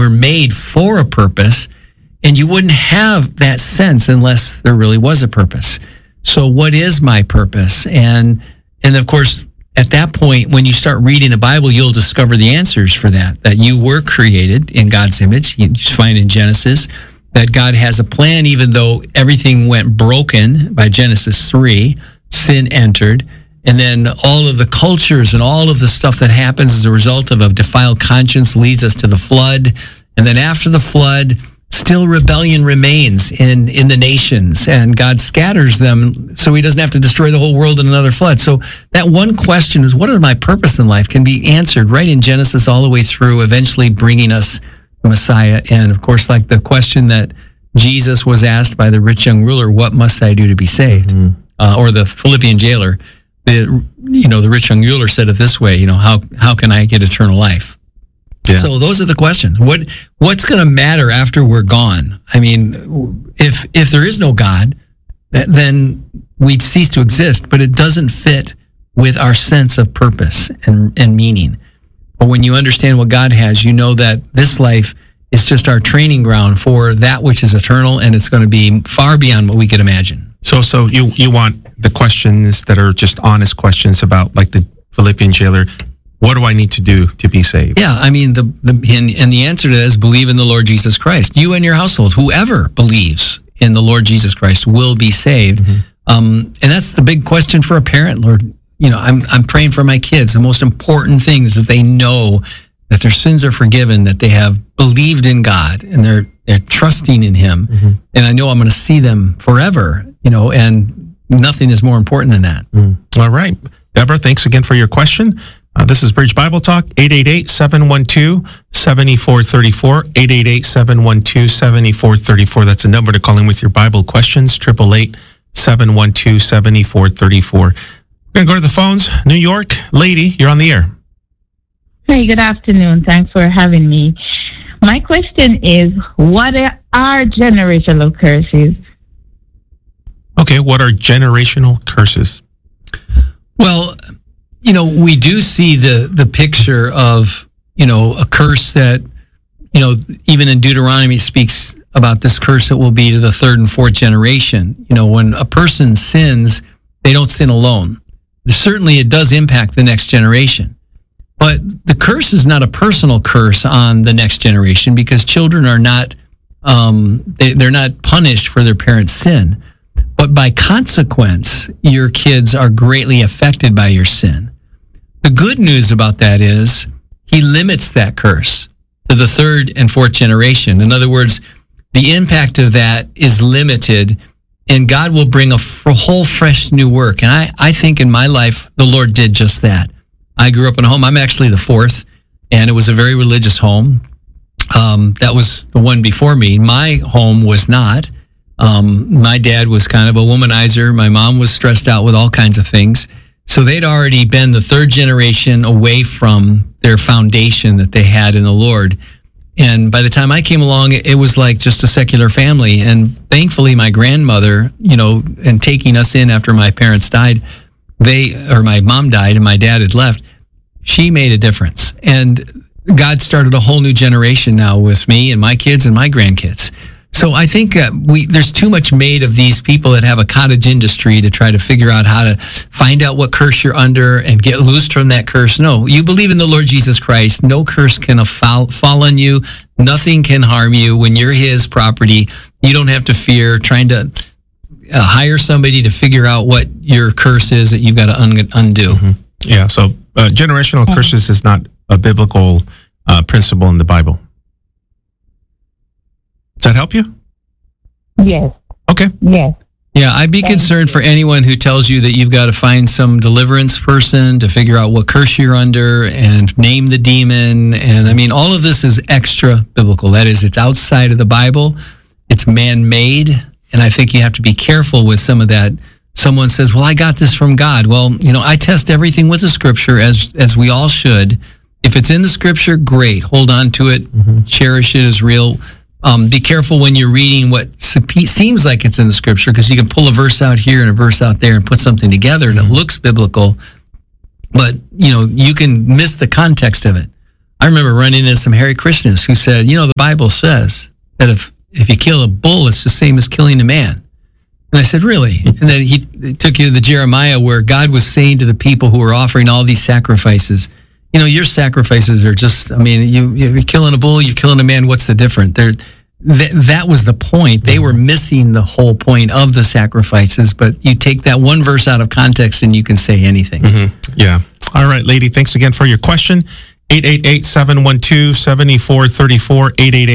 we're made for a purpose, and you wouldn't have that sense unless there really was a purpose. So what is my purpose? And of course, at that point, when you start reading the Bible, you'll discover the answers for that you were created in God's image. You just find in Genesis that God has a plan, even though everything went broken by Genesis 3, sin entered, and then all of the cultures and all of the stuff that happens as a result of a defiled conscience leads us to the flood. And then after the flood, still rebellion remains in the nations, and God scatters them so he doesn't have to destroy the whole world in another flood. So that one question is, what is my purpose in life, can be answered right in Genesis all the way through, eventually bringing us the Messiah. And of course, like the question that Jesus was asked by the rich young ruler, what must I do to be saved? Or the Philippian jailer, the rich young ruler said it this way, how can I get eternal life? Yeah. So those are the questions. What's going to matter after we're gone? I mean, if there is no God, then we'd cease to exist, but it doesn't fit with our sense of purpose and meaning. But when you understand what God has, you know that this life is just our training ground for that which is eternal, and it's going to be far beyond what we could imagine. So you want the questions that are just honest questions about, like the Philippian jailer, what do I need to do to be saved? Yeah, I mean, the answer to that is believe in the Lord Jesus Christ. You and your household, whoever believes in the Lord Jesus Christ will be saved. And that's the big question for a parent, Lord. I'm praying for my kids. The most important thing is that they know that their sins are forgiven, that they have believed in God, and they're trusting in him. And I know I'm going to see them forever, and nothing is more important than that. All right. Deborah, thanks again for your question. This is Bridge Bible Talk, 888-712-7434, 888-712-7434. That's a number to call in with your Bible questions, 888-712-7434. We're going to go to the phones. New York, lady, you're on the air. Hey, good afternoon. Thanks for having me. My question is, what are generational curses? Okay, what are generational curses? Well, we do see the picture of, a curse that, even in Deuteronomy speaks about this curse that will be to the third and fourth generation. When a person sins, they don't sin alone. Certainly it does impact the next generation. But the curse is not a personal curse on the next generation, because children are not, they're not punished for their parents' sin. But by consequence, your kids are greatly affected by your sin. The good news about that is he limits that curse to the third and fourth generation. In other words, the impact of that is limited, and God will bring a whole fresh new work. And I think in my life, the Lord did just that. I grew up in a home. I'm actually the fourth, and it was a very religious home. That was the one before me. My home was not. My dad was kind of a womanizer. My mom was stressed out with all kinds of things. So they'd already been the third generation away from their foundation that they had in the Lord. And by the time I came along, it was like just a secular family. And thankfully, my grandmother, and taking us in after my parents died, my mom died and my dad had left, she made a difference. And God started a whole new generation now with me and my kids and my grandkids. So I think there's too much made of these people that have a cottage industry to try to figure out how to find out what curse you're under and get loosed from that curse. No, you believe in the Lord Jesus Christ. No curse can fall on you. Nothing can harm you. When you're his property, you don't have to fear trying to hire somebody to figure out what your curse is that you've got to undo. Yeah, so generational curses is not a biblical principle in the Bible. Does that help you? Yes. Okay. Yes. Yeah, I'd be concerned for anyone who tells you that you've got to find some deliverance person to figure out what curse you're under and name the demon. And I mean, all of this is extra biblical. That is, it's outside of the Bible. It's man-made. And I think you have to be careful with some of that. Someone says, well, I got this from God. Well, I test everything with the scripture, as we all should. If it's in the scripture, great. Hold on to it. Cherish it as real. Be careful when you're reading what seems like it's in the scripture, because you can pull a verse out here and a verse out there and put something together and it looks biblical, but you can miss the context of it. I remember running into some Hare Krishnas who said, the Bible says that if you kill a bull, it's the same as killing a man. And I said, really? And then he took you to the Jeremiah where God was saying to the people who were offering all these sacrifices, your sacrifices are just, you're killing a bull, you're killing a man, what's the difference? That was the point. They were missing the whole point of the sacrifices, but you take that one verse out of context and you can say anything. Mm-hmm. Yeah. All right, lady, thanks again for your question. 888-712-7434,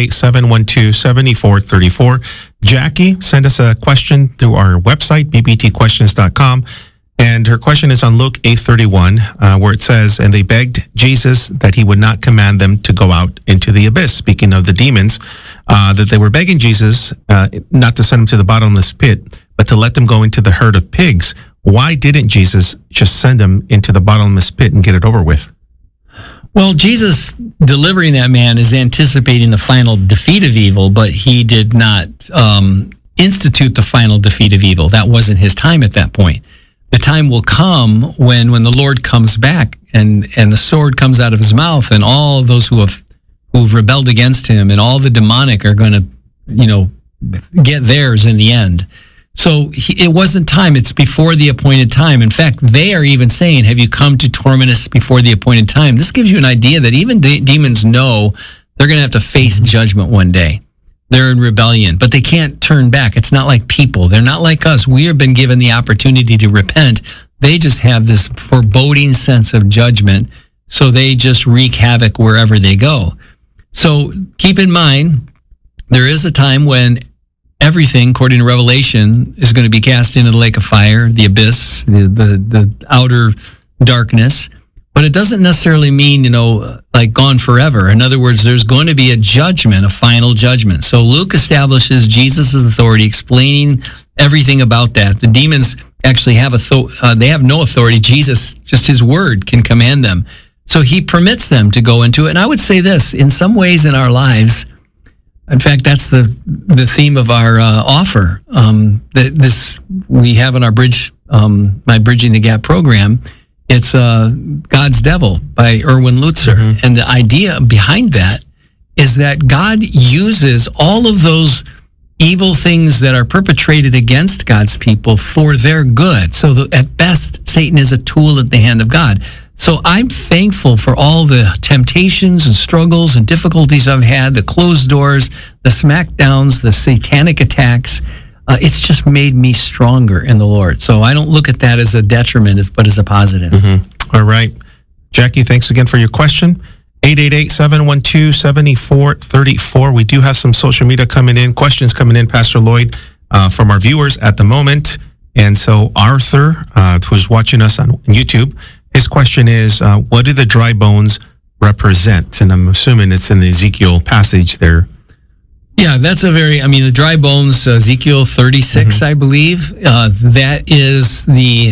888-712-7434. Jackie sent us a question through our website, bbtquestions.com. And her question is on Luke 8:31, where it says, and they begged Jesus that he would not command them to go out into the abyss. Speaking of the demons, that they were begging Jesus not to send them to the bottomless pit, but to let them go into the herd of pigs. Why didn't Jesus just send them into the bottomless pit and get it over with? Well, Jesus delivering that man is anticipating the final defeat of evil, but he did not institute the final defeat of evil. That wasn't his time at that point. The time will come when the Lord comes back and the sword comes out of his mouth, and all those who've rebelled against him and all the demonic are going to, get theirs in the end. So it wasn't time. It's before the appointed time. In fact, they are even saying, have you come to torment us before the appointed time? This gives you an idea that even demons know they're going to have to face judgment one day. They're in rebellion, but they can't turn back. It's not like people. They're not like us. We have been given the opportunity to repent. They just have this foreboding sense of judgment, so they just wreak havoc wherever they go. So keep in mind, there is a time when everything, according to Revelation, is going to be cast into the lake of fire, the abyss, the outer darkness. But it doesn't necessarily mean, like gone forever. In other words, there's going to be a judgment, a final judgment. So Luke establishes Jesus' authority, explaining everything about that. The demons actually have they have no authority. Jesus, just his word, can command them. So he permits them to go into it. And I would say this, in some ways in our lives, in fact, that's the theme of our offer. This we have in our my Bridging the Gap program. It's God's Devil by Erwin Lutzer. Mm-hmm. And the idea behind that is that God uses all of those evil things that are perpetrated against God's people for their good. So at best, Satan is a tool at the hand of God. So I'm thankful for all the temptations and struggles and difficulties I've had, the closed doors, the smackdowns, the satanic attacks. It's just made me stronger in the Lord. So I don't look at that as a detriment, but as a positive. Mm-hmm. All right. Jackie, thanks again for your question. 888-712-7434. We do have some social media questions coming in, Pastor Lloyd, from our viewers at the moment. And so Arthur, who's watching us on YouTube, his question is, what do the dry bones represent? And I'm assuming it's in the Ezekiel passage there. Yeah, that's the dry bones, Ezekiel 36, mm-hmm. I believe. That is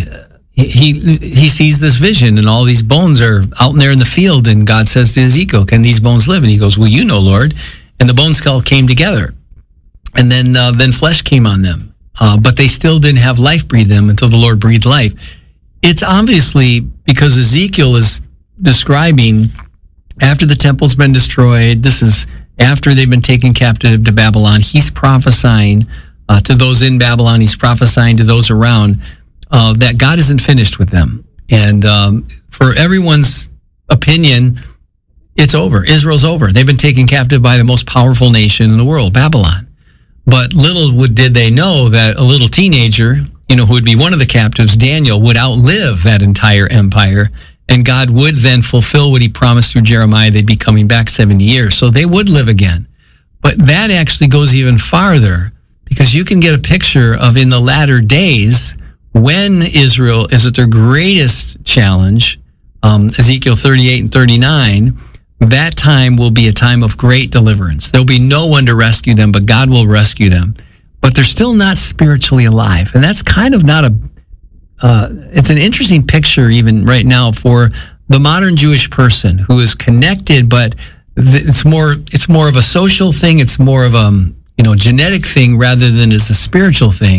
he sees this vision and all these bones are out there in the field, and God says to Ezekiel, can these bones live? And he goes, well, Lord. And the bones all came together. And then flesh came on them. But they still didn't have life breathe them until the Lord breathed life. It's obviously because Ezekiel is describing after the temple's been destroyed, this is after they've been taken captive to Babylon, he's prophesying to those in Babylon, he's prophesying to those around that God isn't finished with them. And for everyone's opinion, it's over. Israel's over. They've been taken captive by the most powerful nation in the world, Babylon. But little did they know that a little teenager, who would be one of the captives, Daniel, would outlive that entire empire. And God would then fulfill what he promised through Jeremiah. They'd be coming back 70 years. So they would live again. But that actually goes even farther, because you can get a picture of in the latter days when Israel is at their greatest challenge, Ezekiel 38 and 39, that time will be a time of great deliverance. There'll be no one to rescue them, but God will rescue them. But they're still not spiritually alive. And that's kind of not it's an interesting picture even right now for the modern Jewish person who is connected, but it's more of a social thing. It's more of a genetic thing rather than it's a spiritual thing.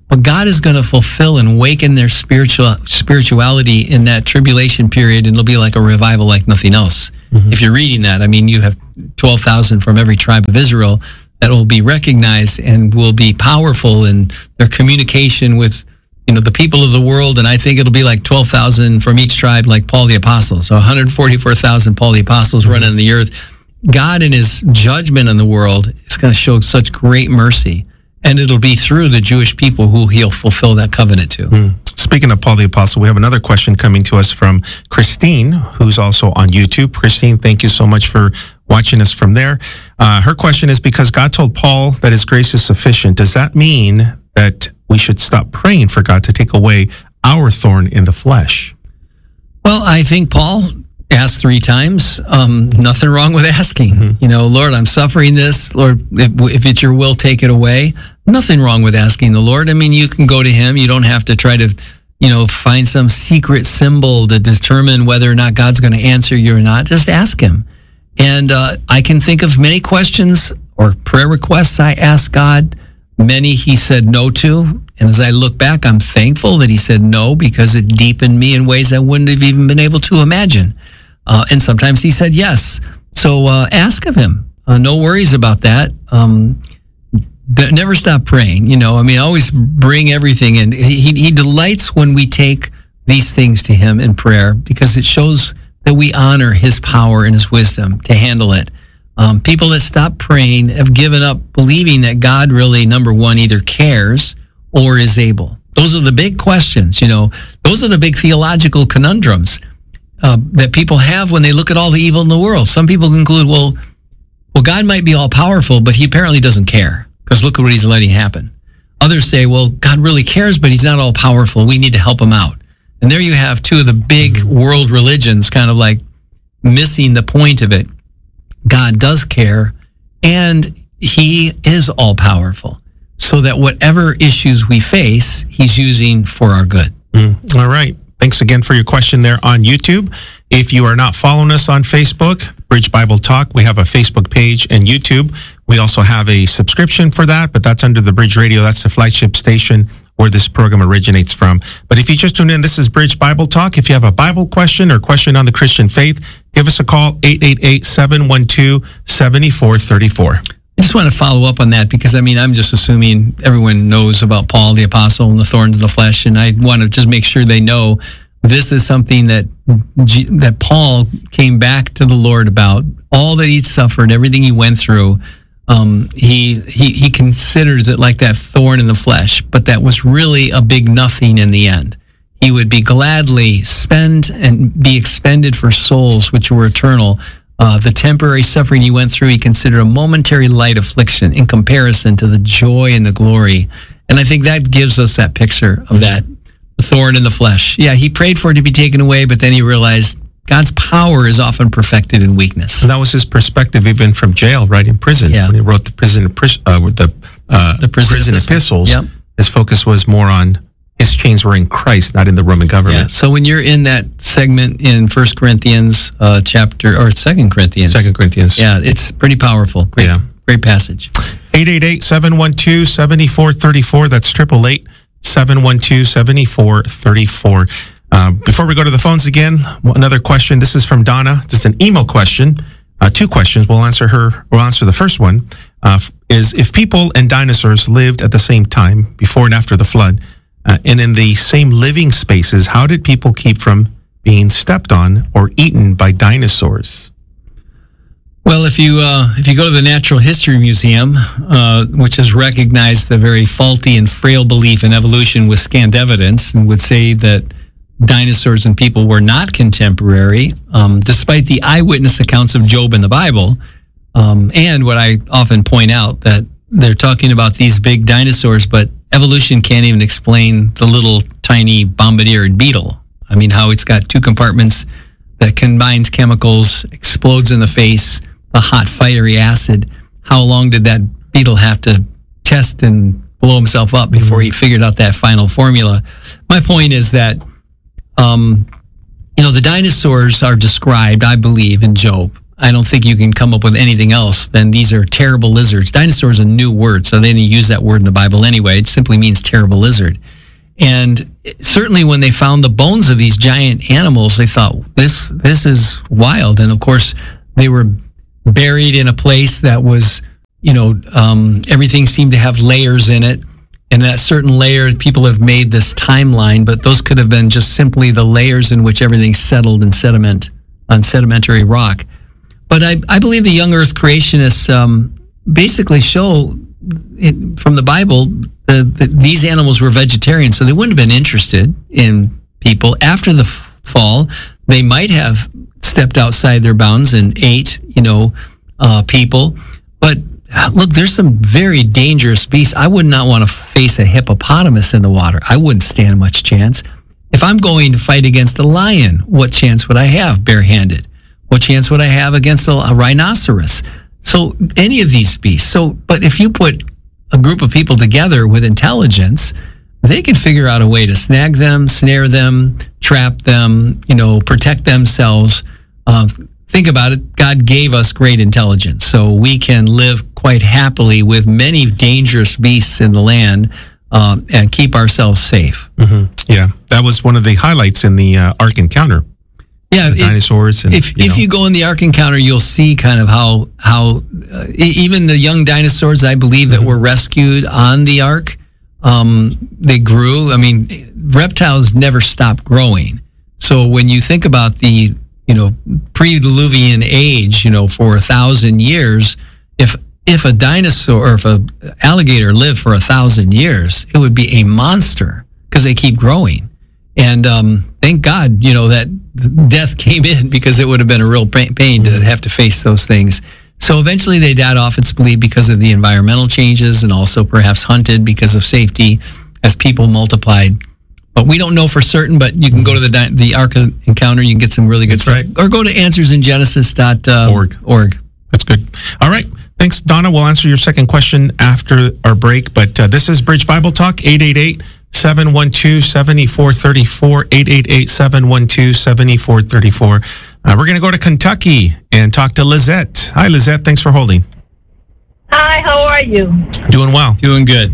But God is going to fulfill and awaken their spirituality in that tribulation period, and it'll be like a revival like nothing else. Mm-hmm. If you're reading that, I mean, you have 12,000 from every tribe of Israel that will be recognized and will be powerful in their communication with, the people of the world. And I think it'll be like 12,000 from each tribe, like Paul the Apostle. So 144,000 Paul the Apostles running on the earth. God in his judgment on the world is going to show such great mercy. And it'll be through the Jewish people who he'll fulfill that covenant to. Speaking of Paul the Apostle, we have another question coming to us from Christine, who's also on YouTube. Christine, thank you so much for watching us from there. Her question is, because God told Paul that his grace is sufficient, does that mean that we should stop praying for God to take away our thorn in the flesh? Well, I think Paul asked 3 times. Nothing wrong with asking. Mm-hmm. Lord, I'm suffering this. Lord, if it's your will, take it away. Nothing wrong with asking the Lord. I mean, you can go to him. You don't have to try to, find some secret symbol to determine whether or not God's going to answer you or not. Just ask him. And I can think of many questions or prayer requests I asked God. Many he said no to. And as I look back, I'm thankful that he said no, because it deepened me in ways I wouldn't have even been able to imagine. And sometimes he said yes. So ask of him. No worries about that. Never stop praying. Always bring everything in. He delights when we take these things to him in prayer, because it shows that we honor his power and his wisdom to handle it. People that stop praying have given up believing that God really, number one, either cares or is able. Those are the big questions. Those are the big theological conundrums that people have when they look at all the evil in the world. Some people conclude, well, God might be all powerful, but he apparently doesn't care, because look at what he's letting happen. Others say, well, God really cares, but he's not all powerful. We need to help him out. And there you have 2 of the big world religions kind of like missing the point of it. God does care, and he is all powerful, so that whatever issues we face, he's using for our good. All right. Thanks again for your question there on YouTube. If you are not following us on Facebook, Bridge Bible Talk, we have a Facebook page and YouTube. We also have a subscription for that, but that's under the Bridge Radio. That's the flagship station where this program originates from. But if you just tuned in, this is Bridge Bible Talk. If you have a Bible question or question on the Christian faith, give us a call, 888-712-7434. I just want to follow up on that, because I'm just assuming everyone knows about Paul the Apostle and the thorns of the flesh, and I want to just make sure they know this is something that Paul came back to the Lord about. All that he'd suffered, everything he went through, he considers it like that thorn in the flesh, but that was really a big nothing in the end. He would be gladly spend and be expended for souls which were eternal. The temporary suffering he went through, he considered a momentary light affliction in comparison to the joy and the glory. And I think that gives us that picture of that thorn in the flesh. Yeah, he prayed for it to be taken away, but then he realized God's power is often perfected in weakness. And that was his perspective even from jail, right, in prison. Yeah. When he wrote the prison epistles, yep. His focus was more on his chains were in Christ, not in the Roman government. Yeah. So when you're in that segment in 1 Corinthians chapter, or 2 Corinthians. 2 Corinthians. Yeah, it's pretty powerful. Great passage. 888-712-7434. That's 888-712-7434. Before we go to the phones again, another question. This is from Donna. This is an email question. 2 questions. We'll answer the first one. Is if people and dinosaurs lived at the same time, before and after the flood, and in the same living spaces, how did people keep from being stepped on or eaten by dinosaurs? Well, if you go to the Natural History Museum, which has recognized the very faulty and frail belief in evolution with scant evidence, and would say that dinosaurs and people were not contemporary, despite the eyewitness accounts of Job in the Bible, and what I often point out, that they're talking about these big dinosaurs, but evolution can't even explain the little tiny bombardier beetle. I mean, how it's got 2 compartments that combines chemicals, explodes in the face, a hot fiery acid. How long did that beetle have to test and blow himself up before he figured out that final formula? My point is that, the dinosaurs are described, I believe, in Job. I don't think you can come up with anything else than these are terrible lizards. Dinosaur is a new word, so they didn't use that word in the Bible anyway. It simply means terrible lizard. And certainly when they found the bones of these giant animals, they thought, this is wild. And of course, they were buried in a place that was, everything seemed to have layers in it. And that certain layer, people have made this timeline, but those could have been just simply the layers in which everything settled in sediment, on sedimentary rock. But I believe the young earth creationists basically show from the Bible these animals were vegetarian, so they wouldn't have been interested in people. After the fall, they might have stepped outside their bounds and ate, people. But look, there's some very dangerous beasts. I would not want to face a hippopotamus in the water. I wouldn't stand much chance. If I'm going to fight against a lion, what chance would I have barehanded? What chance would I have against a rhinoceros? So any of these beasts. But if you put a group of people together with intelligence, they can figure out a way to snag them, snare them, trap them, protect themselves. Think about it. God gave us great intelligence, so we can live quite happily with many dangerous beasts in the land and keep ourselves safe. Mm-hmm. Yeah, that was one of the highlights in the Ark Encounter. Yeah, the dinosaurs. And, if you go in the Ark Encounter, you'll see kind of how even the young dinosaurs, I believe, that were rescued on the Ark, they grew. I mean, reptiles never stop growing. So when you think about the pre-Diluvian age, for 1,000 years, if a dinosaur or if an alligator lived for 1,000 years, it would be a monster because they keep growing. And thank God, that death came in, because it would have been a real pain to have to face those things. So eventually they died off, it's believed, because of the environmental changes, and also perhaps hunted because of safety as people multiplied. But we don't know for certain, but you can go to the Ark Encounter, you can get some really good stuff. Right. Or go to answersingenesis.org. That's good. All right. Thanks, Donna. We'll answer your second question after our break. But this is Bridge Bible Talk, 888-712-7434, 888-712-7434. We're going to go to Kentucky and talk to Lizette. Hi, Lizette. Thanks for holding. Hi, how are you? Doing well. Doing good.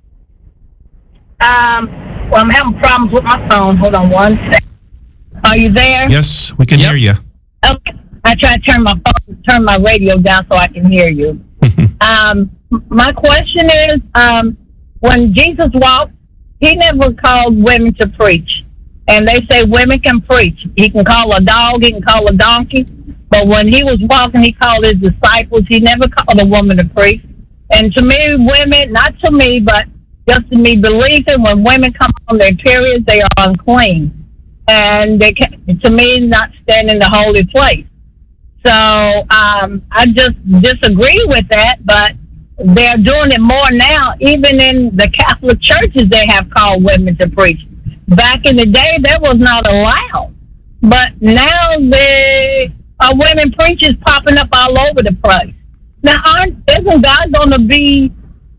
Well, I'm having problems with my phone. Hold on one second. Are you there? Yes, we can hear you. Okay. I try to turn my radio down so I can hear you. My question is, when Jesus walked, he never called women to preach. And they say women can preach. He can call a dog, he can call a donkey. But when he was walking, he called his disciples. He never called a woman to preach. And to me, women, not to me, but just to me, believing when women come on their periods, they are unclean. And they can, to me, not stand in the holy place. So I just disagree with that, but they're doing it more now. Even in the Catholic churches, they have called women to preach. Back in the day, that was not allowed. But now there are women preachers popping up all over the place. Now, isn't God going to be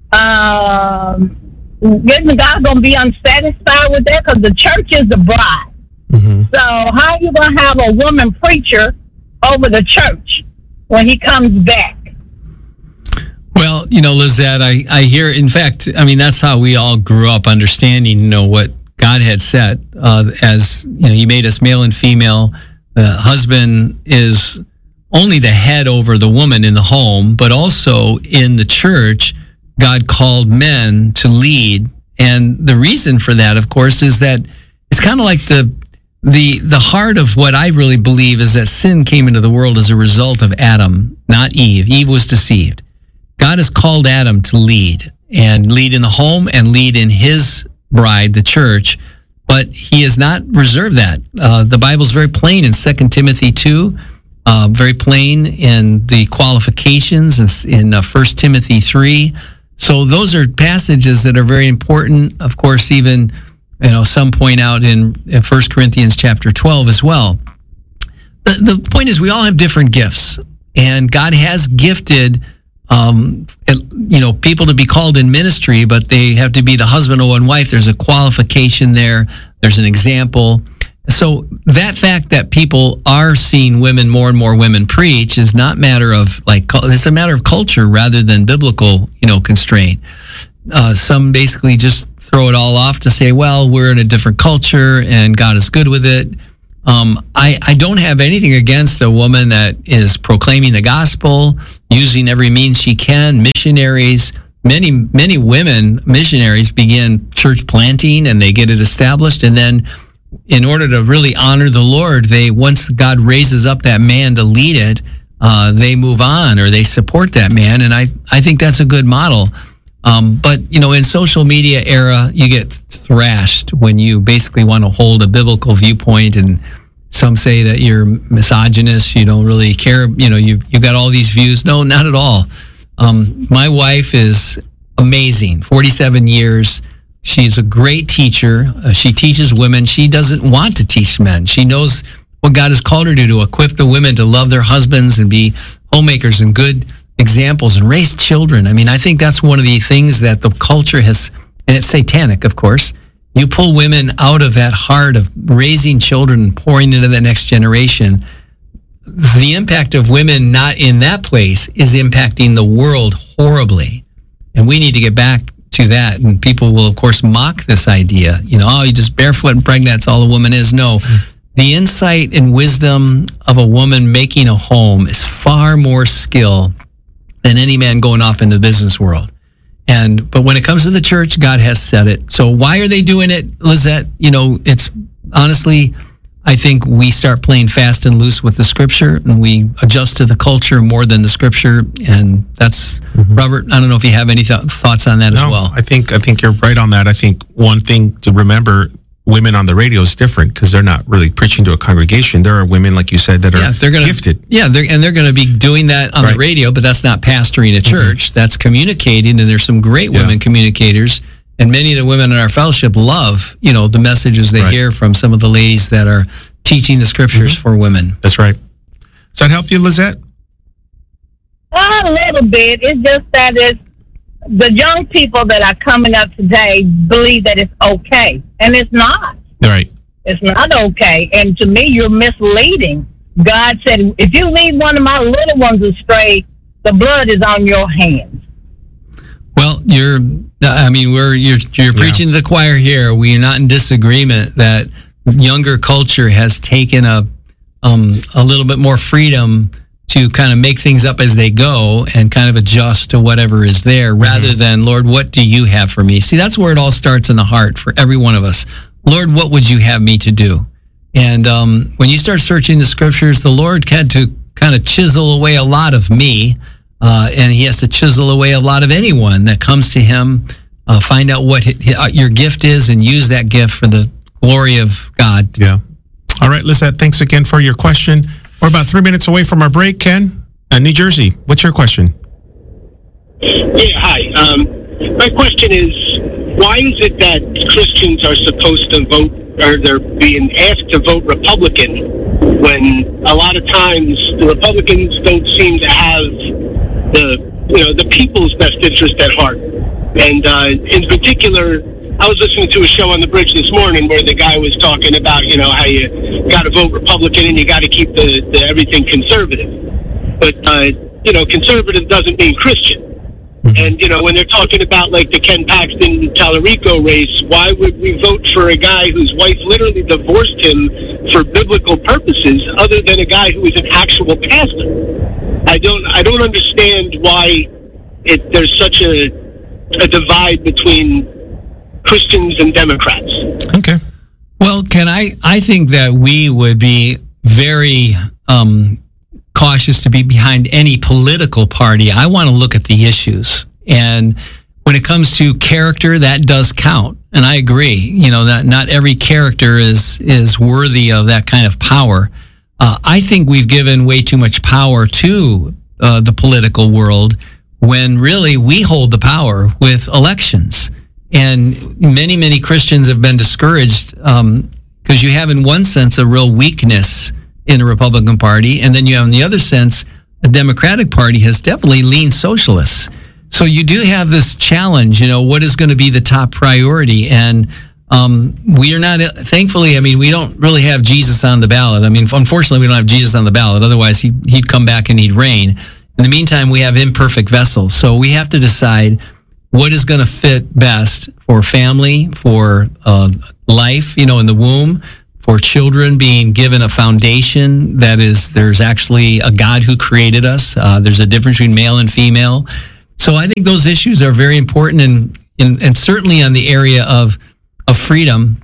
unsatisfied with that? Because the church is the bride. Mm-hmm. So how are you going to have a woman preacher over the church when he comes back? Well, Lizette, I hear, in fact, that's how we all grew up understanding, what God had set as, he made us male and female. The husband is only the head over the woman in the home, but also in the church, God called men to lead. And the reason for that, of course, is that it's kind of like the heart of what I really believe is that sin came into the world as a result of Adam, not Eve. Eve was deceived. God has called Adam to lead in the home and lead in his bride, the church, but he has not reserved that. The Bible's very plain in 2 Timothy 2, very plain in the qualifications in 1 Timothy 3. So those are passages that are very important. Of course, even some point out in 1 Corinthians chapter 12 as well. The point is, we all have different gifts, and God has gifted people to be called in ministry, but they have to be the husband or one wife. There's a qualification there. There's an example. So that fact that people are seeing more and more women preach is not matter of it's a matter of culture rather than biblical, constraint. Some basically just throw it all off to say, well, we're in a different culture and God is good with it. I don't have anything against a woman that is proclaiming the gospel, using every means she can, missionaries. Many women missionaries begin church planting and they get it established, and then in order to really honor the Lord, once God raises up that man to lead it, they move on or they support that man, and I think that's a good model. But in social media era, you get thrashed when you basically want to hold a biblical viewpoint, and some say that you're misogynist. You don't really care. You've got all these views. No, not at all. My wife is amazing. 47 years. She's a great teacher. She teaches women. She doesn't want to teach men. She knows what God has called her to equip the women to love their husbands and be homemakers and good examples and raise children. I mean, I think that's one of the things that the culture has, and it's satanic, of course. You pull women out of that heart of raising children and pouring into the next generation. The impact of women not in that place is impacting the world horribly. And we need to get back to that. And people will, of course, mock this idea. You just barefoot and pregnant, that's all a woman is. No. The insight and wisdom of a woman making a home is far more skill than any man going off in the business world. But when it comes to the church, God has said it. So why are they doing it, Lizette? It's honestly, I think we start playing fast and loose with the scripture, and we adjust to the culture more than the scripture. And that's, Robert, I don't know if you have any thoughts on that as well. I think you're right on that. I think one thing to remember, women on the radio is different because they're not really preaching to a congregation. There are women, like you said, that are gifted. Yeah, they're going to be doing that on the radio, but that's not pastoring a church. That's communicating, and there's some great women communicators. And many of the women in our fellowship love, the messages they hear from some of the ladies that are teaching the scriptures for women. That's right. Does that help you, Lizette? A little bit. It's just that the young people that are coming up today believe that it's okay, and it's not. Right. It's not okay, and to me, you're misleading. God said, if you lead one of my little ones astray, the blood is on your hands. Well, you're preaching to the choir here. We are not in disagreement that younger culture has taken a little bit more freedom to kind of make things up as they go and kind of adjust to whatever is there rather than, Lord, what do you have for me? See, that's where it all starts in the heart for every one of us. Lord, what would you have me to do? And when you start searching the scriptures, the Lord had to kind of chisel away a lot of me. And he has to chisel away a lot of anyone that comes to him, find out what your gift is and use that gift for the glory of God. Yeah. All right, Lizette, thanks again for your question. We're about 3 minutes away from our break. Ken, New Jersey, what's your question? Yeah, hi. My question is, why is it that Christians are supposed to vote, or they're being asked to vote Republican, when a lot of times the Republicans don't seem to have the people's best interest at heart? And in particular, I was listening to a show on the bridge this morning where the guy was talking about, how you got to vote Republican and you got to keep the everything conservative. But, conservative doesn't mean Christian. And, when they're talking about like the Ken Paxton Tallarico race, why would we vote for a guy whose wife literally divorced him for biblical purposes other than a guy who is an actual pastor? I don't understand why there's such a divide between Christians and Democrats. Okay. Well, Ken, I think that we would be very cautious to be behind any political party. I want to look at the issues. And when it comes to character, that does count. And I agree, that not every character is worthy of that kind of power. I think we've given way too much power to the political world when really we hold the power with elections. And many, many Christians have been discouraged because you have, in one sense, a real weakness in the Republican Party. And then you have, in the other sense, the Democratic Party has definitely leaned socialist. So you do have this challenge, what is going to be the top priority? And we are not, thankfully, I mean, we don't really have Jesus on the ballot. I mean, unfortunately, we don't have Jesus on the ballot. Otherwise, he'd come back and he'd reign. In the meantime, we have imperfect vessels. So we have to decide what is going to fit best for family, for life, in the womb, for children being given a foundation that is, there's actually a God who created us. There's a difference between male and female. So I think those issues are very important, and certainly on the area of freedom.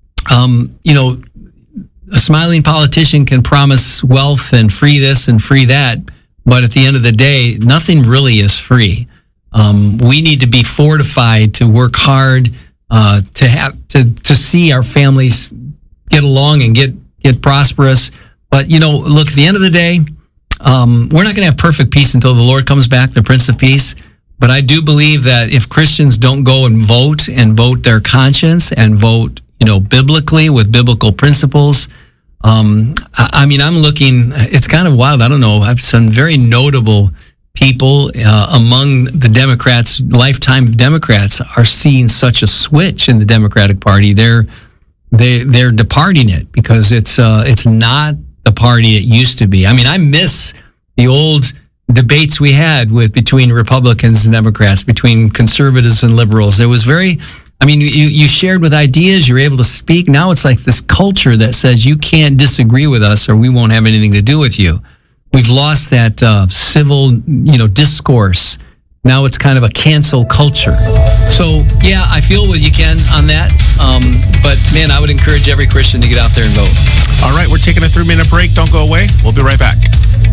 A smiling politician can promise wealth and free this and free that, but at the end of the day, nothing really is free. We need to be fortified to work hard, to see our families get along and get prosperous. But look, at the end of the day, we're not going to have perfect peace until the Lord comes back, the Prince of Peace. But I do believe that if Christians don't go and vote their conscience and vote, biblically with biblical principles, I mean, I'm looking, it's kind of wild. I don't know. I've some very notable people among the Democrats, lifetime Democrats, are seeing such a switch in the Democratic Party. They're departing it because it's not the party it used to be. I mean, I miss the old debates we had between Republicans and Democrats, between conservatives and liberals. It was you shared with ideas, you're able to speak. Now it's like this culture that says you can't disagree with us or we won't have anything to do with you. We've lost that civil, discourse. Now it's kind of a cancel culture. So, yeah, I feel what you can on that. But, man, I would encourage every Christian to get out there and vote. All right, we're taking a 3-minute break. Don't go away. We'll be right back.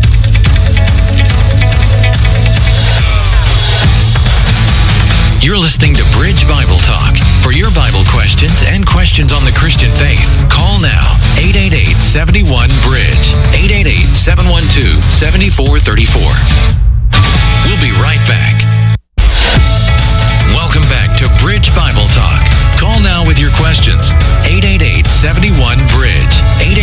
You're listening to Bridge Bible Talk. For your Bible questions and questions on the Christian faith, call now 888-71-BRIDGE, 888-712-7434. We'll be right back. Welcome back to Bridge Bible Talk. Call now with your questions. 888-71-BRIDGE,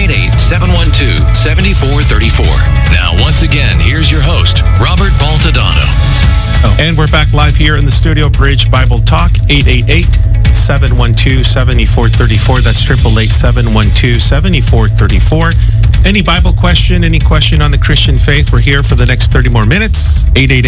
888-712-7434. Now, once again, here's your host, Robert Baltadano. And we're back live here in the studio, Bridge Bible Talk, 888-712-7434. That's 888-712-7434. Any Bible question, any question on the Christian faith, we're here for the next 30 more minutes,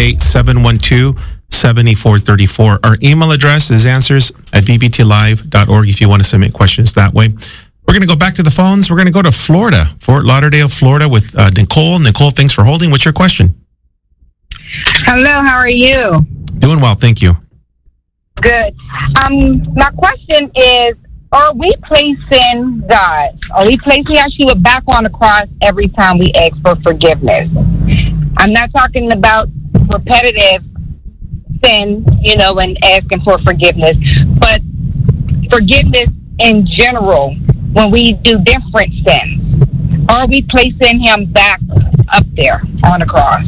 888-712-7434. Our email address is answers@bbtlive.org if you want to submit questions that way. We're going to go back to the phones. We're going to go to Florida, Fort Lauderdale, Florida, with Nicole. Nicole, thanks for holding. What's your question? Hello, how are you? Doing well, thank you. Good. My question is, are we placing God? Are we placing Yeshua back on the cross every time we ask for forgiveness? I'm not talking about repetitive sin, and asking for forgiveness, but forgiveness in general when we do different sins. Are we placing him back up there on the cross?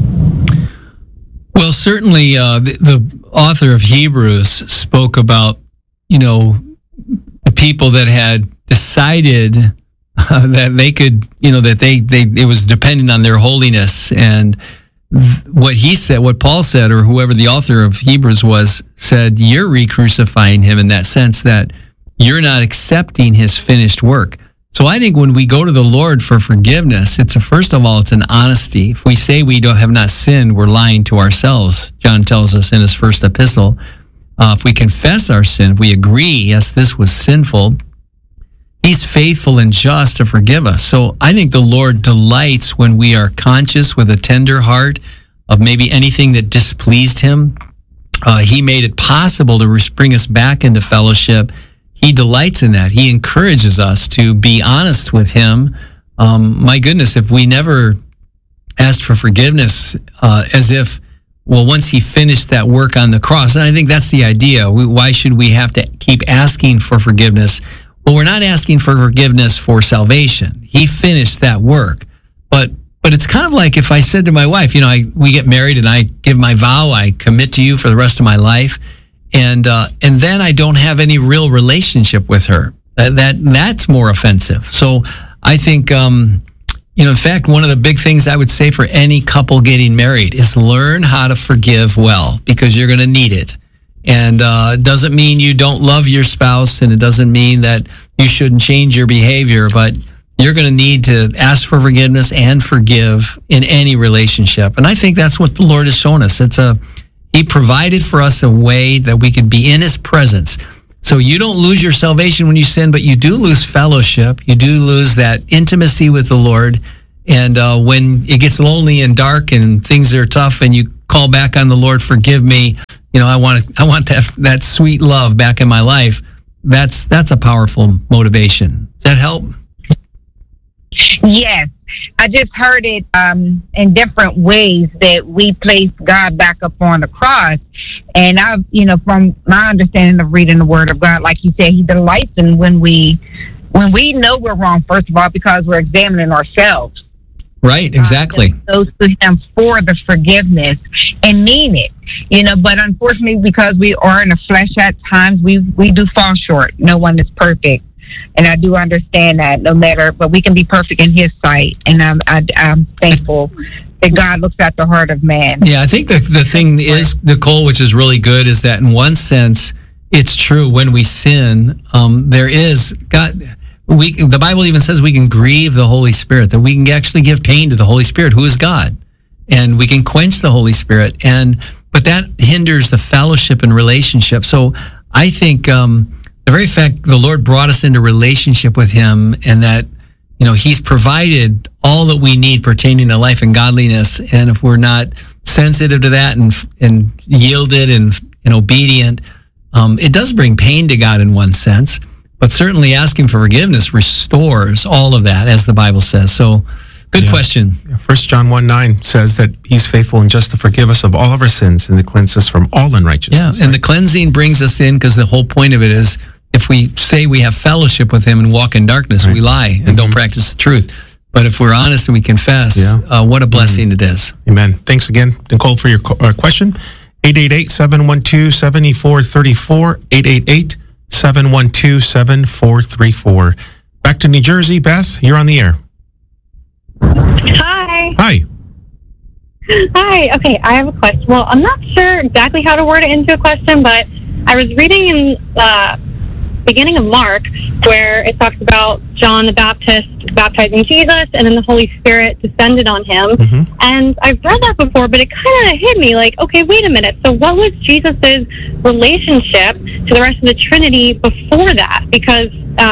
Well, certainly the author of Hebrews spoke about, the people that had decided that they could, that it was dependent on their holiness. And what he said, what Paul said, or whoever the author of Hebrews was, said, you're re-crucifying him in that sense that you're not accepting his finished work. So I think when we go to the Lord for forgiveness, first of all, it's an honesty. If we say we have not sinned, we're lying to ourselves. John tells us in his first epistle. If we confess our sin, if we agree, yes, this was sinful, he's faithful and just to forgive us. So I think the Lord delights when we are conscious with a tender heart of maybe anything that displeased him. He made it possible to bring us back into fellowship. He delights in that. He encourages us to be honest with him. My goodness, if we never asked for forgiveness as if, once he finished that work on the cross, and I think that's the idea. Why should we have to keep asking for forgiveness? Well, we're not asking for forgiveness for salvation. He finished that work. But it's kind of like if I said to my wife, we get married and I give my vow, I commit to you for the rest of my life. And then I don't have any real relationship with her. That's more offensive. So I think, in fact, one of the big things I would say for any couple getting married is learn how to forgive well, because you're going to need it. And it doesn't mean you don't love your spouse, and it doesn't mean that you shouldn't change your behavior, but you're going to need to ask for forgiveness and forgive in any relationship. And I think that's what the Lord has shown us. He provided for us a way that we could be in his presence. So you don't lose your salvation when you sin, but you do lose fellowship. You do lose that intimacy with the Lord. And when it gets lonely and dark and things are tough and you call back on the Lord, forgive me, I want that sweet love back in my life. That's a powerful motivation. Does that help? Yes. I just heard it in different ways that we place God back up on the cross. And from my understanding of reading the Word of God, like you said, he delights in when we know we're wrong, first of all, because we're examining ourselves. Right, exactly. Goes to him for the forgiveness and mean it. But unfortunately, because we are in the flesh at times, we do fall short. No one is perfect. And I do understand that but we can be perfect in his sight. And I'm thankful that God looks at the heart of man. Yeah, I think the thing is, Nicole, which is really good, is that in one sense, it's true when we sin, there is God. The Bible even says we can grieve the Holy Spirit, that we can actually give pain to the Holy Spirit, who is God. And we can quench the Holy Spirit. But that hinders the fellowship and relationship. So I think the very fact the Lord brought us into relationship with him, and that, he's provided all that we need pertaining to life and godliness. And if we're not sensitive to that and yielded and obedient, it does bring pain to God in one sense. But certainly asking for forgiveness restores all of that, as the Bible says. So, good question. 1 John 1:9 says that he's faithful and just to forgive us of all of our sins and to cleanse us from all unrighteousness. Yeah, and the cleansing brings us in, because the whole point of it is, if we say we have fellowship with him and walk in darkness, we lie and don't practice the truth. But if we're honest and we confess, what a blessing it is. Amen. Thanks again, Nicole, for your question. 888-712-7434, 888-712-7434. Back to New Jersey. Beth, you're on the air. Hi. Hi. Hi. Okay, I have a question. Well, I'm not sure exactly how to word it into a question, but I was reading in beginning of Mark where it talks about John the Baptist baptizing Jesus, and then the Holy Spirit descended on him. Mm-hmm. And I've read that before, but it kind of hit me like, okay, wait a minute. So what was Jesus's relationship to the rest of the Trinity before that? Because,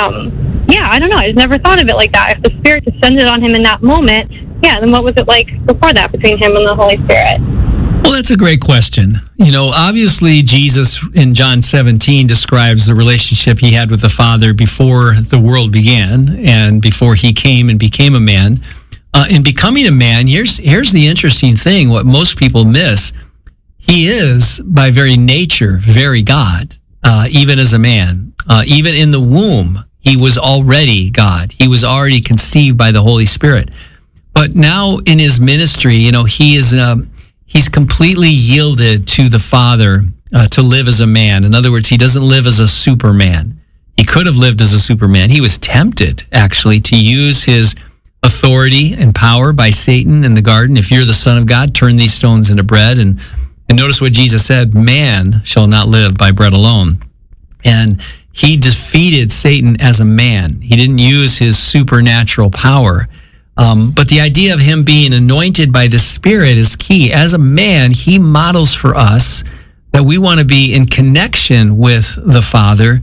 I don't know. I've never thought of it like that. If the Spirit descended on him in that moment, then what was it like before that between him and the Holy Spirit? Well, that's a great question. Obviously, Jesus in John 17 describes the relationship he had with the Father before the world began and before he came and became a man. In becoming a man, here's the interesting thing, what most people miss. He is, by very nature, very God, even as a man. Even in the womb, he was already God. He was already conceived by the Holy Spirit. But now in his ministry, he is... he's completely yielded to the Father to live as a man. In other words, he doesn't live as a superman. He could have lived as a superman. He was tempted, actually, to use his authority and power by Satan in the garden. If you're the Son of God, turn these stones into bread. And notice what Jesus said, man shall not live by bread alone. And he defeated Satan as a man. He didn't use his supernatural power. But the idea of him being anointed by the Spirit is key. As a man, he models for us that we want to be in connection with the Father.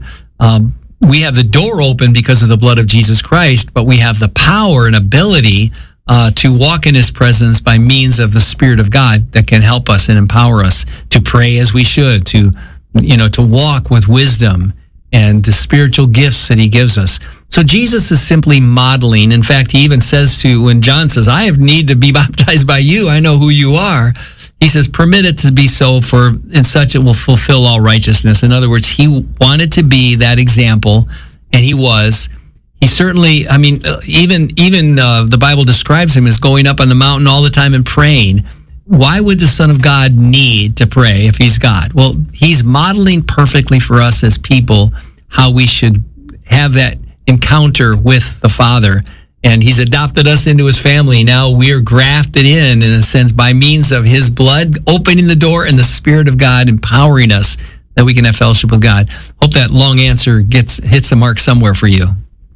We have the door open because of the blood of Jesus Christ, but we have the power and ability to walk in his presence by means of the Spirit of God that can help us and empower us to pray as we should, to walk with wisdom and the spiritual gifts that he gives us. So Jesus is simply modeling. In fact, he even says when John says, I have need to be baptized by you, I know who you are. He says, permit it to be so, for in such it will fulfill all righteousness. In other words, he wanted to be that example, and he was. He certainly, even the Bible describes him as going up on the mountain all the time and praying. Why would the Son of God need to pray if he's God? Well, he's modeling perfectly for us as people how we should have that encounter with the Father. And he's adopted us into his family. Now we're grafted in a sense, by means of his blood opening the door and the Spirit of God empowering us that we can have fellowship with God. Hope that long answer hits the mark somewhere for you.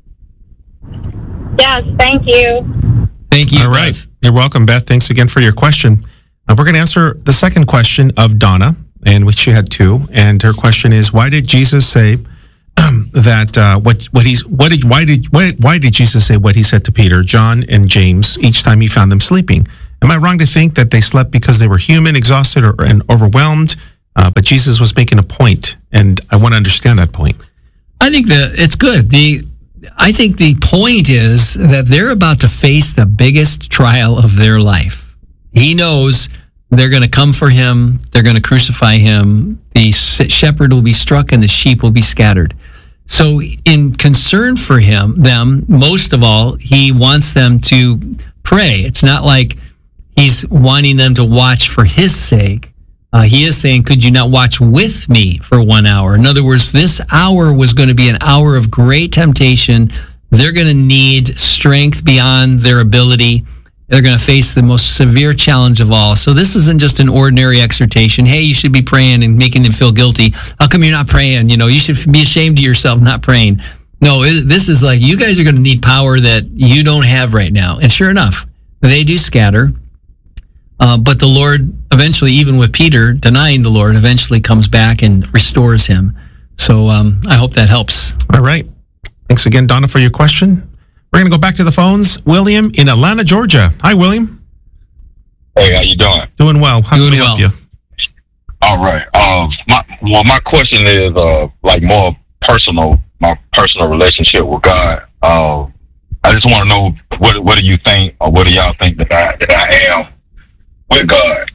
Yes, thank you. Thank you. All right. Beth. You're welcome, Beth. Thanks again for your question. We're going to answer the second question of Donna, and which she had two. And her question is, why did Jesus say that why did Jesus say what he said to Peter, John, and James each time he found them sleeping? Am I wrong to think that they slept because they were human, exhausted, and overwhelmed? But Jesus was making a point, and I want to understand that point. I think that it's good. I think the point is that they're about to face the biggest trial of their life. He knows they're going to come for him. They're going to crucify him. The shepherd will be struck and the sheep will be scattered. So in concern for them, most of all, he wants them to pray. It's not like he's wanting them to watch for his sake. He is saying, could you not watch with me for 1 hour? In other words, this hour was going to be an hour of great temptation. They're going to need strength beyond their ability. They're going to face the most severe challenge of all. So this isn't just an ordinary exhortation. Hey, you should be praying and making them feel guilty. How come you're not praying? You should be ashamed of yourself not praying. No, this is like, you guys are going to need power that you don't have right now. And sure enough, they do scatter. But the Lord eventually, even with Peter denying the Lord, eventually comes back and restores him. So I hope that helps. All right. Thanks again, Donna, for your question. We're going to go back to the phones. William in Atlanta, Georgia. Hi, William. Hey, how you doing? Doing well. How can we help you? All right. My question is more personal. My personal relationship with God. I just want to know what do you think, or what do y'all think that I am with God?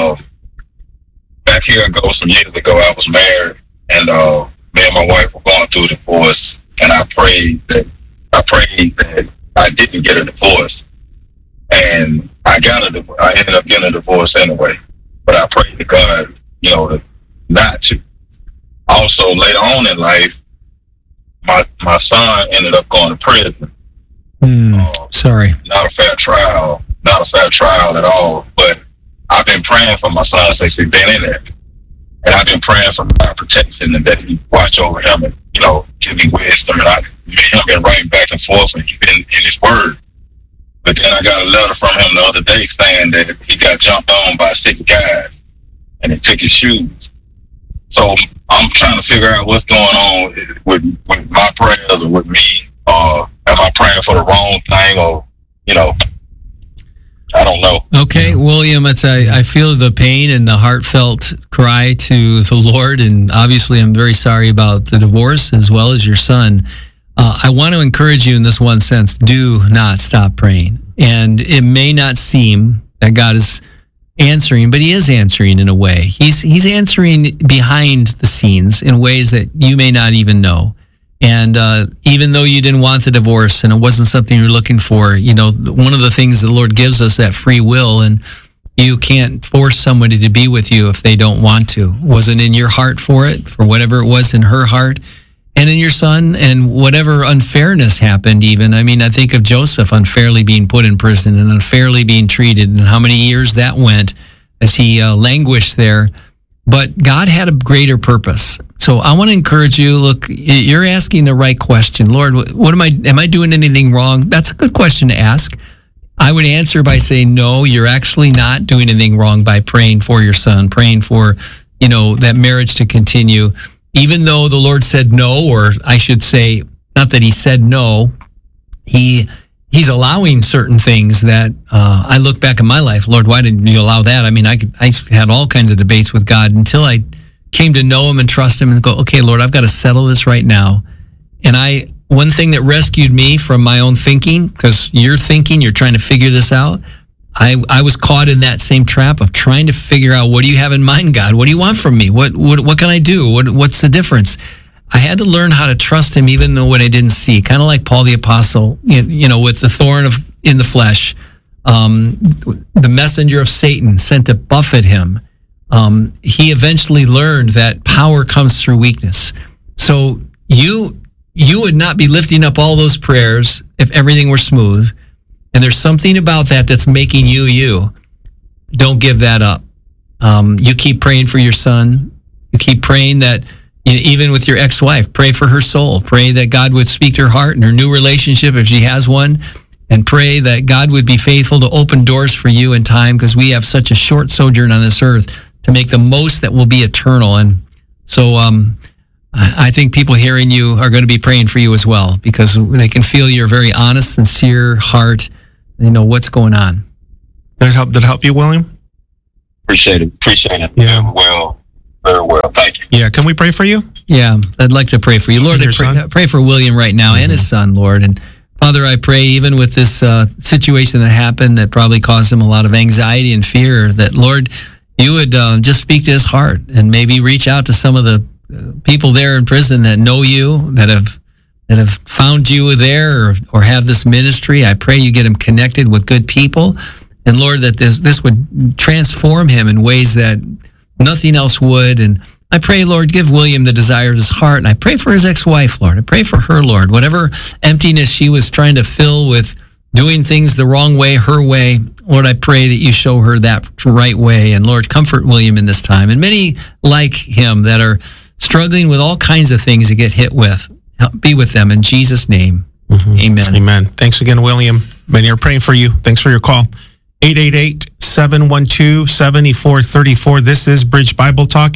Back here ago, some years ago, I was married, and me and my wife were going through a divorce, and I prayed that I didn't get a divorce, and I ended up getting a divorce anyway. But I prayed to God, not to. Also, later on in life, my son ended up going to prison. Sorry. Not a fair trial at all. But I've been praying for my son since he's been in there. And I've been praying for God protection and that he watch over him and, give me wisdom. And I've been writing back and forth, and he's been in his word. But then I got a letter from him the other day saying that he got jumped on by 6 guys and they took his shoes. So I'm trying to figure out what's going on with my prayers or with me. Am I praying for the wrong thing, or, I don't know. Okay, William, I feel the pain and the heartfelt cry to the Lord, and obviously I'm very sorry about the divorce as well as your son. I want to encourage you in this one sense: do not stop praying. And it may not seem that God is answering, but he is answering in a way. He's answering behind the scenes in ways that you may not even know. And even though you didn't want the divorce and it wasn't something you're looking for, one of the things the Lord gives us, that free will, and you can't force somebody to be with you if they don't want to. Wasn't in your heart for it, for whatever it was in her heart, and in your son, and whatever unfairness happened even. I mean, I think of Joseph unfairly being put in prison and unfairly being treated, and how many years that went as he languished there. But God had a greater purpose. So I want to encourage you, look, you're asking the right question. Lord, what am I doing anything wrong? That's a good question to ask. I would answer by saying, no, you're actually not doing anything wrong by praying for your son, praying for, that marriage to continue. Even though the Lord said no, or I should say, not that he said no, he's allowing certain things that I look back in my life. Lord, why didn't you allow that? I mean, I had all kinds of debates with God until I came to know him and trust him and go, okay, Lord, I've got to settle this right now. And one thing that rescued me from my own thinking, because you're trying to figure this out. I was caught in that same trap of trying to figure out, what do you have in mind, God? What do you want from me? What can I do? What's the difference? I had to learn how to trust him even though what I didn't see. Kind of like Paul the Apostle, with the thorn in the flesh, the messenger of Satan sent to buffet him. He eventually learned that power comes through weakness. So you would not be lifting up all those prayers if everything were smooth. And there's something about that that's making you. Don't give that up. You keep praying for your son. You keep praying that, even with your ex-wife, pray for her soul. Pray that God would speak to her heart and her new relationship if she has one. And pray that God would be faithful to open doors for you in time, because we have such a short sojourn on this earth to make the most that will be eternal. And so I think people hearing you are going to be praying for you as well, because they can feel your very honest, sincere heart. What's going on. Did it help you, William? Appreciate it. Yeah. Very well. Thank you. Yeah. Can we pray for you? Yeah, I'd like to pray for you. Lord, I pray for William right now and his son, Lord. And Father, I pray even with this situation that happened that probably caused him a lot of anxiety and fear, that, Lord, you would just speak to his heart and maybe reach out to some of the people there in prison that know you, that have found you there or have this ministry. I pray you get him connected with good people. And Lord, that this would transform him in ways that nothing else would. And I pray, Lord, give William the desire of his heart. And I pray for his ex-wife, Lord. I pray for her, Lord. Whatever emptiness she was trying to fill with doing things the wrong way, her way, Lord, I pray that you show her that right way. And Lord, comfort William in this time. And many like him that are struggling with all kinds of things to get hit with. Be with them in Jesus' name. Amen. Amen. Thanks again, William. Many are praying for you. Thanks for your call. 888-712-7434. This is Bridge Bible Talk.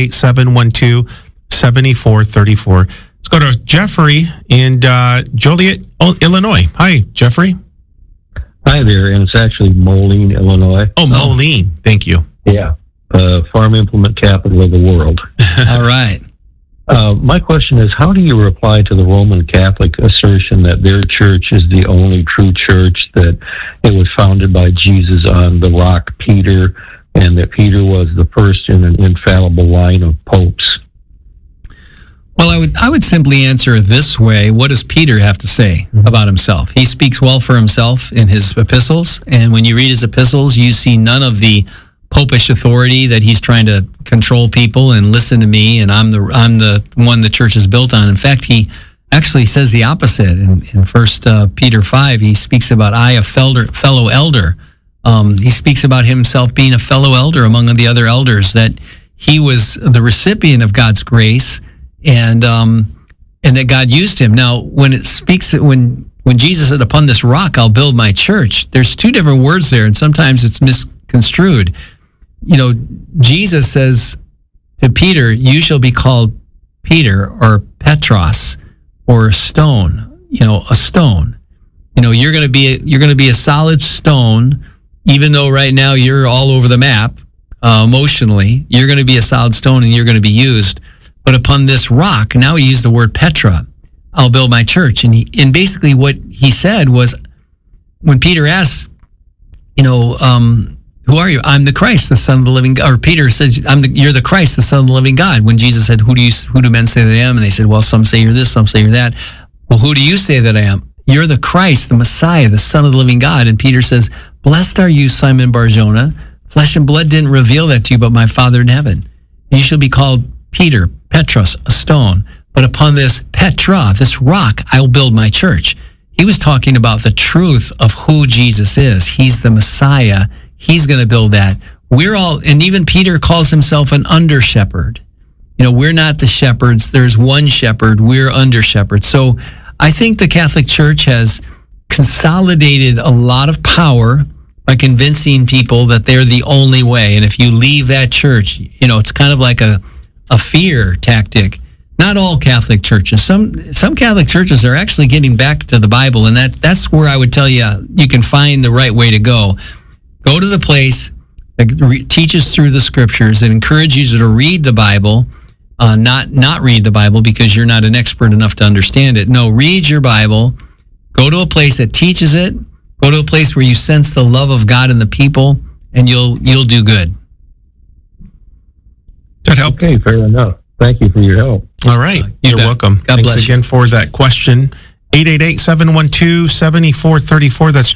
888-712-7434. Let's go to Jeffrey in Joliet, Illinois. Hi, Jeffrey. Hi there, and it's actually Moline, Illinois. Oh, Moline. Thank you. Yeah, farm implement capital of the world. All right. My question is, how do you reply to the Roman Catholic assertion that their church is the only true church, that it was founded by Jesus on the rock Peter, and that Peter was the first in an infallible line of popes? Well, I would simply answer it this way. What does Peter have to say about himself? He speaks well for himself in his epistles, and when you read his epistles, you see none of the popish authority that he's trying to control people and listen to me, and I'm the one the church is built on. In fact, he actually says the opposite. In 1 Peter 5, he speaks about a fellow elder. He speaks about himself being a fellow elder among the other elders, that he was the recipient of God's grace, and that God used him. Now, when Jesus said, "Upon this rock I'll build my church," there's two different words there, and sometimes it's misconstrued. Jesus says to Peter, "You shall be called Peter," or Petros, or a stone. A stone. You're going to be a solid stone, even though right now you're all over the map emotionally. You're going to be a solid stone, and you're going to be used. But upon this rock, now he used the word Petra, I'll build my church. And basically what he said was, when Peter asked, who are you? I'm the Christ, the Son of the living God. Or Peter said, you're the Christ, the Son of the living God. When Jesus said, who do men say that I am? And they said, well, some say you're this, some say you're that. Well, who do you say that I am? You're the Christ, the Messiah, the Son of the living God. And Peter says, blessed are you, Simon Bar-Jonah. Flesh and blood didn't reveal that to you, but my Father in heaven. You shall be called Peter, Petros, a stone. But upon this Petra, this rock, I will build my church. He was talking about the truth of who Jesus is. He's the Messiah. He's going to build that. And even Peter calls himself an under shepherd. We're not the shepherds. There's one shepherd. We're under shepherds. So I think the Catholic Church has consolidated a lot of power by convincing people that they're the only way. And if you leave that church, it's kind of like a fear tactic. Not all Catholic churches. Some Catholic churches are actually getting back to the Bible, and that's where I would tell you can find the right way to go. Go to the place that teaches through the scriptures, that encourages you to read the Bible, not read the Bible because you're not an expert enough to understand it. No, read your Bible. Go to a place that teaches it. Go to a place where you sense the love of God in the people, and you'll do good. That help? Okay, fair enough. Thank you for your help. All right. You're welcome. God bless Thanks again for that question. 888-712-7434. That's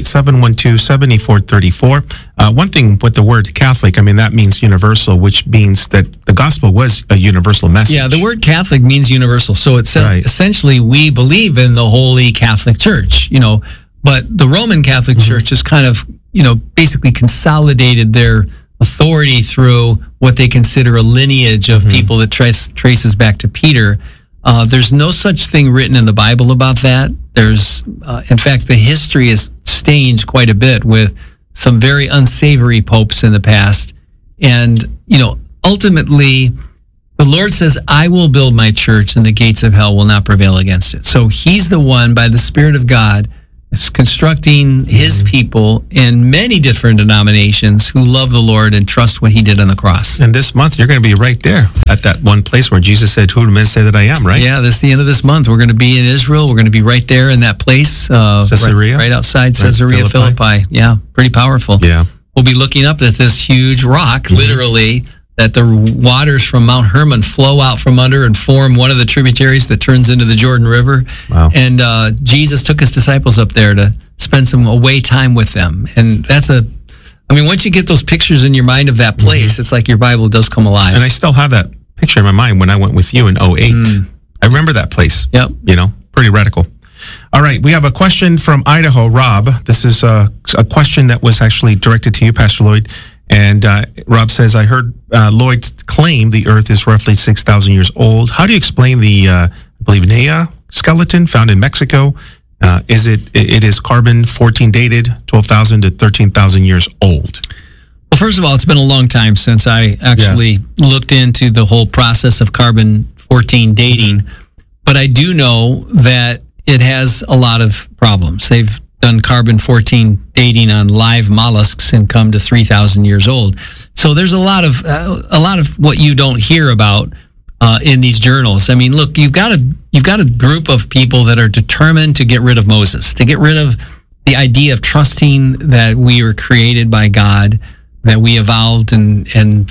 888-712-7434. One thing with the word Catholic, that means universal, which means that the gospel was a universal message. Yeah, the word Catholic means universal. So it's essentially we believe in the Holy Catholic Church, but the Roman Catholic Church is kind of, basically consolidated their authority through what they consider a lineage of people that traces back to Peter. There's no such thing written in the Bible about that. There's, in fact, the history is stained quite a bit with some very unsavory popes in the past. And, ultimately, the Lord says, I will build my church and the gates of hell will not prevail against it. So he's the one, by the Spirit of God, is constructing his people in many different denominations who love the Lord and trust what he did on the cross. And this month, you're going to be right there at that one place where Jesus said, who do men say that I am, right? Yeah, this is the end of this month. We're going to be in Israel. We're going to be right there in that place. Caesarea? Right outside Caesarea Philippi. Yeah, pretty powerful. Yeah. We'll be looking up at this huge rock, literally, that the waters from Mount Hermon flow out from under and form one of the tributaries that turns into the Jordan River. Wow. And Jesus took his disciples up there to spend some away time with them. And that's once you get those pictures in your mind of that place, it's like your Bible does come alive. And I still have that picture in my mind when I went with you in 2008. I remember that place. Yep. Pretty radical. All right, we have a question from Idaho, Rob. This is a question that was actually directed to you, Pastor Lloyd. And Rob says, I heard Lloyd claim the Earth is roughly 6,000 years old. How do you explain the, I believe, Naya skeleton found in Mexico? It is carbon-14 dated, 12,000 to 13,000 years old? Well, first of all, it's been a long time since I actually looked into the whole process of carbon-14 dating. But I do know that it has a lot of problems. They've done carbon-14 dating on live mollusks and come to 3,000 years old. So there's a lot of what you don't hear about in these journals. I mean, look, you've got a group of people that are determined to get rid of Moses, to get rid of the idea of trusting that we were created by God, that we evolved, and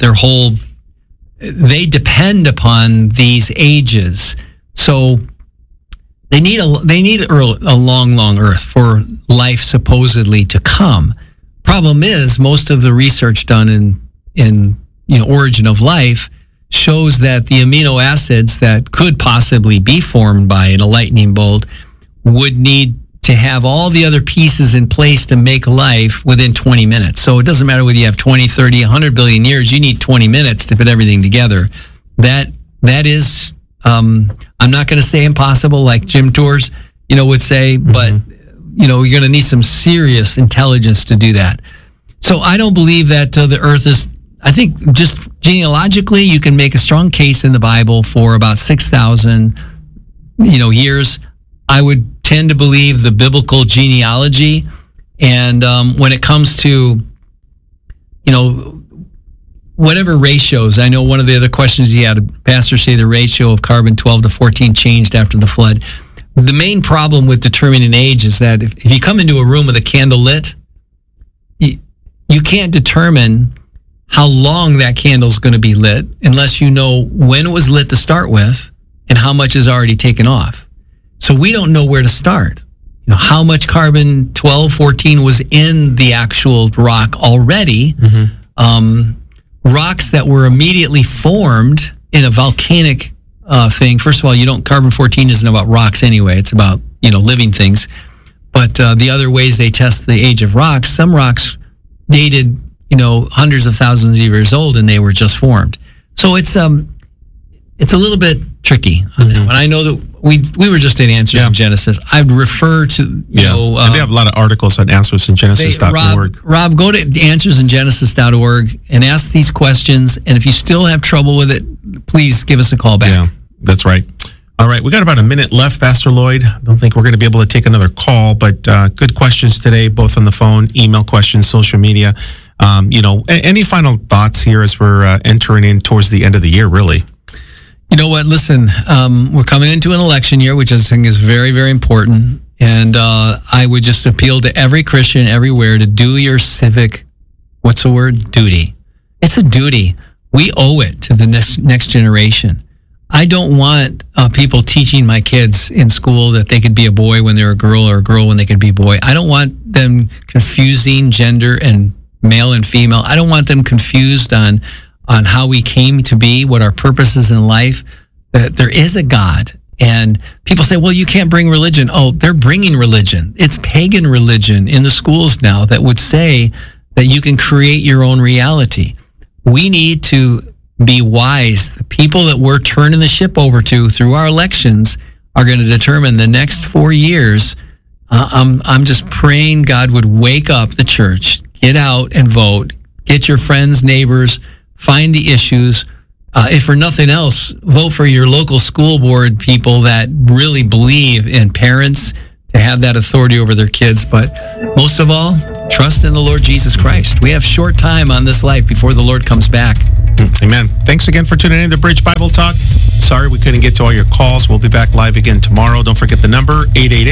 they depend upon these ages. So they need a long earth for life supposedly to come. Problem is, most of the research done in origin of life shows that the amino acids that could possibly be formed by a lightning bolt would need to have all the other pieces in place to make life within 20 minutes. So it doesn't matter whether you have 20, 30, 100 billion years, you need 20 minutes to put everything together. That is, I'm not going to say impossible like Jim Torres, would say, but, you're going to need some serious intelligence to do that. So I don't believe that the earth is, I think just genealogically, you can make a strong case in the Bible for about 6,000, years. I would tend to believe the biblical genealogy. And when it comes to, whatever ratios, I know one of the other questions he had, pastors say the ratio of carbon 12 to 14 changed after the flood. The main problem with determining age is that if you come into a room with a candle lit, you can't determine how long that candle is going to be lit unless you know when it was lit to start with and how much is already taken off. So we don't know where to start. How much carbon 12, 14 was in the actual rock already. Rocks that were immediately formed in a volcanic thing. First of all, carbon 14 isn't about rocks anyway. It's about, living things. But the other ways they test the age of rocks, some rocks dated, hundreds of thousands of years old and they were just formed. So it's a little bit tricky on that one. I know that we were just in Answers in Genesis. I'd refer to, and they have a lot of articles on answersingenesis.org. Rob, go to answersingenesis.org and ask these questions. And if you still have trouble with it, please give us a call back. Yeah, that's right. All right, we got about a minute left, Pastor Lloyd. I don't think we're going to be able to take another call, but good questions today, both on the phone, email questions, social media. Any final thoughts here as we're entering in towards the end of the year, really? You know what? Listen, we're coming into an election year, which I think is very, very important. And I would just appeal to every Christian everywhere to do your civic, what's the word? Duty. It's a duty. We owe it to the next generation. I don't want people teaching my kids in school that they could be a boy when they're a girl or a girl when they could be a boy. I don't want them confusing gender and male and female. I don't want them confused on how we came to be, what our purpose is in life, that there is a God. And people say, well, you can't bring religion. Oh, they're bringing religion. It's pagan religion in the schools now that would say that you can create your own reality. We need to be wise. The people that we're turning the ship over to through our elections are going to determine the next 4 years. I'm just praying God would wake up the church, get out and vote, get your friends, neighbors, find the issues. If for nothing else, vote for your local school board people that really believe in parents to have that authority over their kids. But most of all, trust in the Lord Jesus Christ. We have short time on this life before the Lord comes back. Amen. Thanks again for tuning in to Bridge Bible Talk. Sorry we couldn't get to all your calls. We'll be back live again tomorrow. Don't forget the number,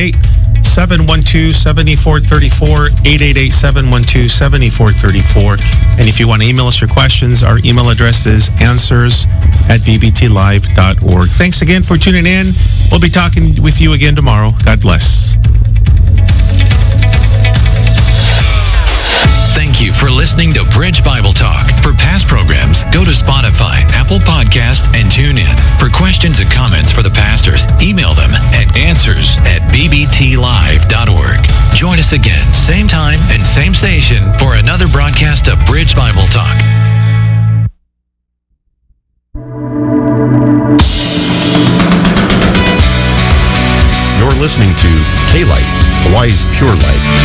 888-712-7434, 888-712-7434. And if you want to email us your questions, our email address is answers@bbtlive.org. Thanks again for tuning in. We'll be talking with you again tomorrow. God bless. Thank you for listening to Bridge Bible Talk. For past programs, go to Spotify, Apple Podcast, and TuneIn. For questions and comments for the pastors, email them at answers@bbtlive.org. Join us again, same time and same station, for another broadcast of Bridge Bible Talk. You're listening to K-Light, Hawaii's Pure Light.